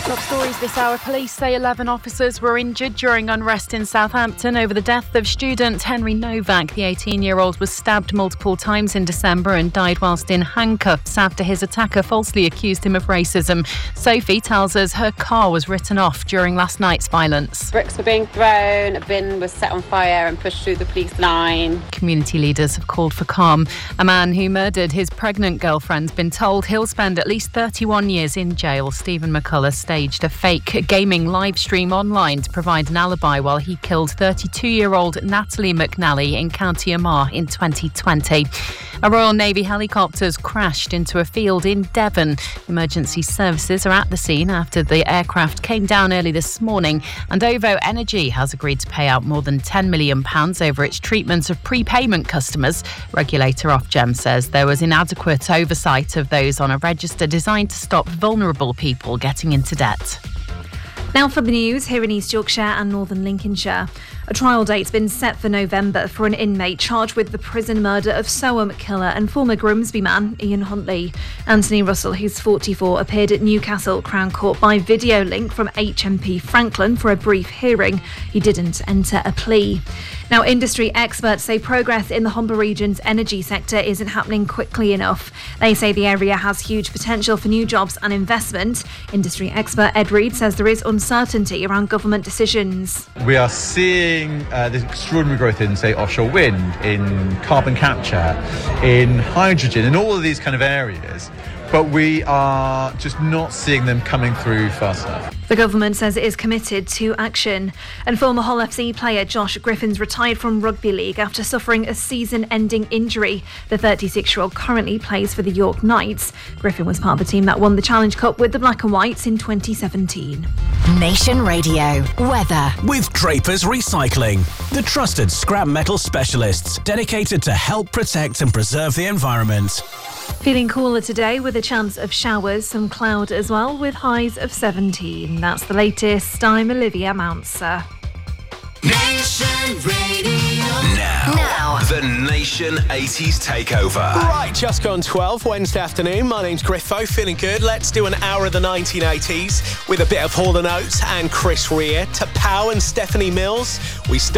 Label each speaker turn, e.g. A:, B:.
A: Top stories this hour. Police say 11 officers were injured during unrest in Southampton over the death of student Henry Novak. The 18-year-old was stabbed multiple times in December and died whilst in handcuffs after his attacker falsely accused him of racism. Sophie tells us her car was written off during last night's violence.
B: Bricks were being thrown, a bin was set on fire and pushed through the police line.
A: Community leaders have called for calm. A man who murdered his pregnant girlfriend's been told he'll spend at least 31 years in jail. Stephen McCullough staged a fake gaming live stream online to provide an alibi while he killed 32-year-old Natalie McNally in County Armagh in 2020. A Royal Navy helicopter's crashed into a field in Devon. Emergency services are at the scene after the aircraft came down early this morning, and OVO Energy has agreed to pay out more than £10 million over its treatment of prepayment customers. Regulator Ofgem says there was inadequate oversight of those on a register designed to stop vulnerable people getting into debt.
C: Now for the news here in East Yorkshire and Northern Lincolnshire. A trial date's been set for November for an inmate charged with the prison murder of Soham killer and former Grimsby man Ian Huntley. Anthony Russell, who's 44, appeared at Newcastle Crown Court by video link from HMP Franklin for a brief hearing. He didn't enter a plea. Now, industry experts say progress in the Humber region's energy sector isn't happening quickly enough. They say the area has huge potential for new jobs and investment. Industry expert Ed Reid says there is uncertainty around government decisions.
D: We are seeing this extraordinary growth in, say, offshore wind, in carbon capture, in hydrogen, in all of these kind of areas, but we are just not seeing them coming through fast enough.
C: The government says it is committed to action. And former Hull FC player Josh Griffin's retired from rugby league after suffering a season-ending injury. The 36-year-old currently plays for the York Knights. Griffin was part of the team that won the Challenge Cup with the Black and Whites in 2017.
E: Nation Radio weather
F: with Drapers Recycling, the trusted scrap metal specialists dedicated to help protect and preserve the environment.
C: Feeling cooler today with a chance of showers, some cloud as well, with highs of 17. That's the latest. I'm Olivia Mounser.
G: Nation Radio.
E: now.
G: The Nation 80s Takeover.
H: Right, just gone 12 Wednesday afternoon. My name's Griffo, feeling good. Let's do an hour of the 1980s with a bit of Hall & Oates and Chris Rea. To Pow and Stephanie Mills. We start